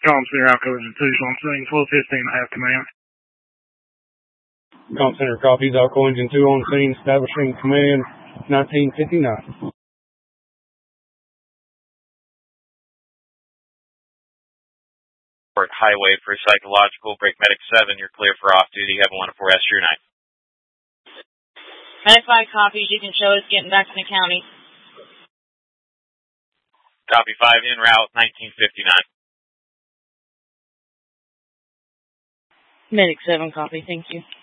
Comm Center, Alcoa Engine 2 on scene, 12:15.5 command. Comm Center copies, Alcoa Engine 2 on scene, establishing command 1959. Highway for psychological, break medic 7, you're clear for off-duty, have 104S, your 9. Medic 5 copies, you can show us getting back to the county. Copy 5, en route, 1959. Medic 7 copy, thank you.